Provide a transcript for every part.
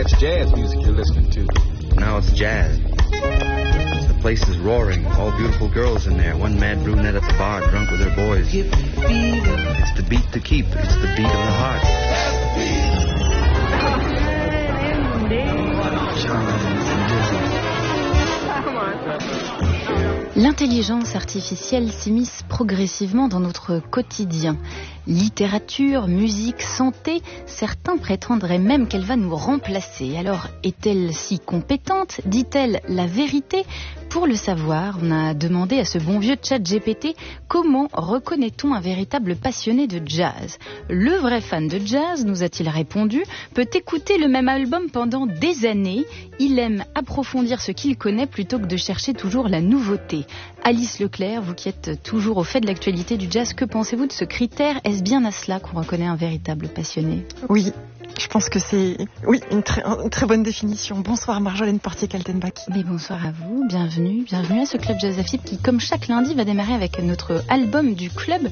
it's jazz music you're listening to. Now it's jazz. The place is roaring. All beautiful girls in there. One mad brunette at the bar, drunk with her boys. It's the beat to keep. It's the beat of the heart. L'intelligence artificielle s'immisce progressivement dans notre quotidien. Littérature, musique, santé, certains prétendraient même qu'elle va nous remplacer. Alors, est-elle si compétente? Dit-elle la vérité? Pour le savoir, on a demandé à ce bon vieux ChatGPT comment reconnaît-on un véritable passionné de jazz. Le vrai fan de jazz, nous a-t-il répondu, peut écouter le même album pendant des années. Il aime approfondir ce qu'il connaît plutôt que de chercher toujours la nouveauté. Alice Leclerc, vous qui êtes toujours au fait de l'actualité du jazz, que pensez-vous de ce critère? Est-ce bien à cela qu'on reconnaît un véritable passionné? Oui. Je pense que c'est une très bonne définition. Bonsoir Marjolaine Portier-Kaltenbach. Mais bonsoir à vous, bienvenue à ce Club Jazz AFIP qui, comme chaque lundi, va démarrer avec notre album du club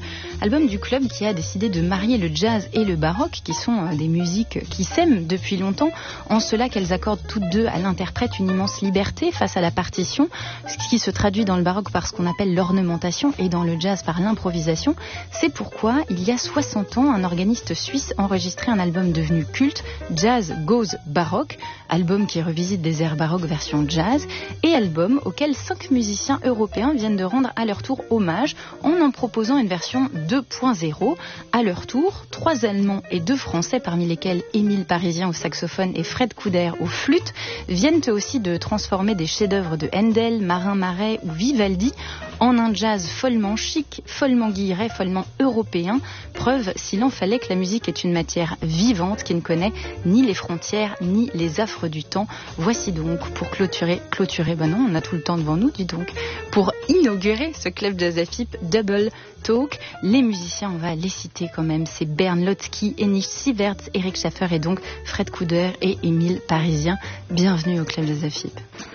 qui a décidé de marier le jazz et le baroque, qui sont des musiques qui s'aiment depuis longtemps, en cela qu'elles accordent toutes deux à l'interprète une immense liberté face à la partition, ce qui se traduit dans le baroque par ce qu'on appelle l'ornementation et dans le jazz par l'improvisation. C'est pourquoi, il y a 60 ans, un organiste suisse enregistrait un album devenu culte, Jazz Goes Baroque, album qui revisite des airs baroques version jazz, et album auquel 5 musiciens européens viennent de rendre à leur tour hommage en proposant une version 2.0. À leur tour, 3 Allemands et 2 Français, parmi lesquels Émile Parisien au saxophone et Fred Couder au flûte, viennent eux aussi de transformer des chefs-d'œuvre de Handel, Marin Marais ou Vivaldi en un jazz follement chic, follement guilleret, follement européen. Preuve, s'il en fallait, que la musique est une matière vivante qui ne connaît ni les frontières ni les affres du temps. Voici donc, pour clôturer, non, on a tout le temps devant nous, dis donc, pour inaugurer ce Club Jazz AFIP Double Talk, les musiciens, on va les citer quand même, c'est Bernd Lotsky, Enish Sieverts, Eric Schaffer et donc Fred Couder et Émile Parisien. Bienvenue au Club Jazz AFIP.